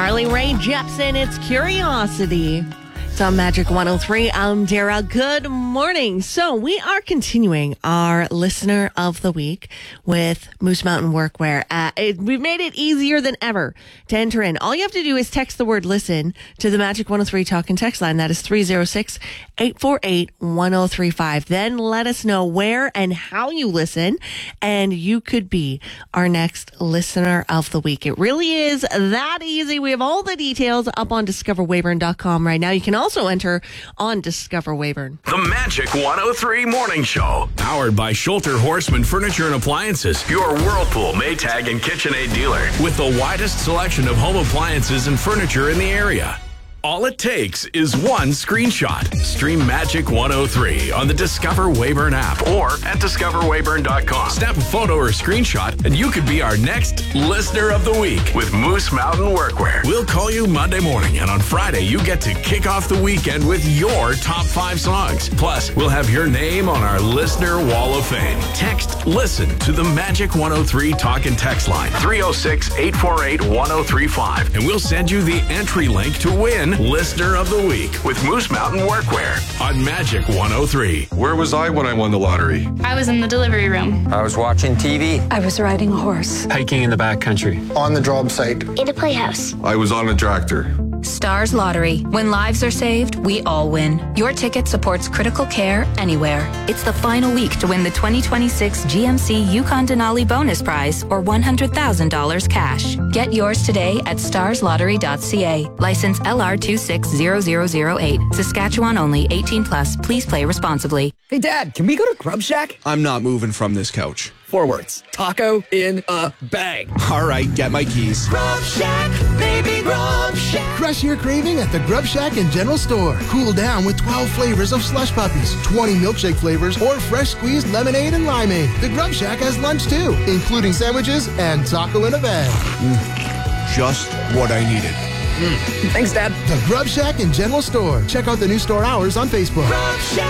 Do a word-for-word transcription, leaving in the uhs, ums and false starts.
Carly Rae Jepsen, it's Curiosity. It's on Magic one oh three. I'm Dara. Good morning. So we are continuing our Listener of the Week with Moose Mountain Workwear. Uh, it, we've made it easier than ever to enter in. All you have to do is text the word listen to the Magic one oh three talk and text line. That is three oh six, eight four eight, one oh three five. Then let us know where and how you listen, and you could be our next Listener of the Week. It really is that easy. We have all the details up on discover weyburn dot com right now. You can also Also enter on Discover Weyburn. The Magic one oh three Morning Show. Powered by Schulter Horseman Furniture and Appliances. Your Whirlpool, Maytag, and KitchenAid dealer. With the widest selection of home appliances and furniture in the area. All it takes is one screenshot. Stream Magic one oh three on the Discover Weyburn app or at discover weyburn dot com. Snap a photo or screenshot and you could be our next Listener of the Week with Moose Mountain Workwear. We'll call you Monday morning, and on Friday you get to kick off the weekend with your top five songs. Plus, we'll have your name on our Listener Wall of Fame. Text LISTEN to the Magic one oh three talk and text line three oh six, eight four eight, one oh three five, and we'll send you the entry link to win Listener of the Week with Moose Mountain Workwear on Magic one oh three. Where was I when I won the lottery? I was in the delivery room. I was watching T V. I was riding a horse. Hiking in the backcountry. On the job site. In a playhouse. I was on a tractor. Stars Lottery. When lives are saved, we all win. Your ticket supports critical care anywhere. It's the final week to win the twenty twenty-six G M C Yukon Denali bonus prize or one hundred thousand dollars cash. Get yours today at stars lottery dot c a. License L R two six zero zero zero eight. Saskatchewan only. eighteen plus. Please play responsibly. Hey, Dad, can we go to Grub Shack? I'm not moving from this couch. Four words. Taco in a bag. All right, get my keys. Grub Shack, baby Grub Shack. Crush your craving at the Grub Shack and General Store. Cool down with twelve flavors of slush puppies, twenty milkshake flavors, or fresh squeezed lemonade and limeade. The Grub Shack has lunch too, including sandwiches and taco in a bag. Mm, just what I needed. Mm. Thanks, Dad. The Grub Shack and General Store. Check out the new store hours on Facebook. Grub Shack.